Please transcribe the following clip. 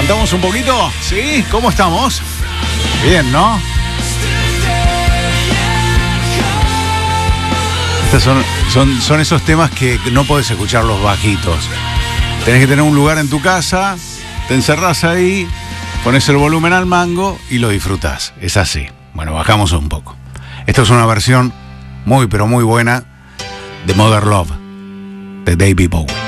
¿Cantamos un poquito? ¿Sí? ¿Cómo estamos? Bien, ¿no? Estos son esos temas que no podés escucharlos bajitos. Tenés que tener un lugar en tu casa, te encerrás ahí, pones el volumen al mango y lo disfrutás. Es así. Bueno, bajamos un poco. Esta es una versión muy, pero muy buena de Mother Love, de David Bowie.